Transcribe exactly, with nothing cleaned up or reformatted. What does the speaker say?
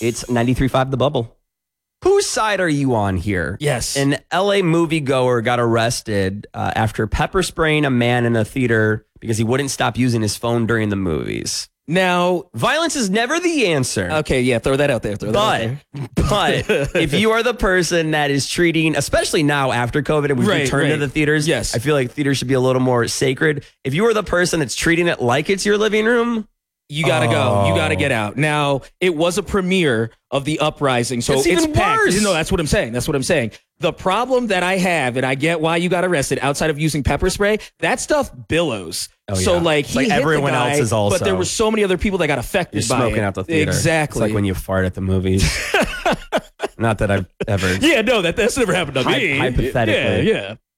It's ninety-three point five The Bubble. Whose side are you on here? Yes. An L A moviegoer got arrested uh, after pepper spraying a man in a theater because he wouldn't stop using his phone during the movies. Now, violence is never the answer. Okay, yeah, throw that out there. Throw but, that out there. but if you are the person that is treating, especially now after COVID and we've right, returned right. to the theaters, yes. I feel like theaters should be a little more sacred. If you are the person that's treating it like it's your living room, you gotta oh. go. You gotta get out. Now, it was a premiere of The Uprising, so it's, it's even packed. Worse. No, that's what I'm saying. That's what I'm saying. The problem that I have, and I get why you got arrested outside of using pepper spray, that stuff billows. Oh, so yeah. like, it's he like hit everyone the guy, else is also. But there were so many other people that got affected You're by smoking it. out the theater. Exactly. It's like when you fart at the movies. Not that I've ever. Yeah, no, that that's never happened to Hy- me. hypothetically. Yeah, yeah.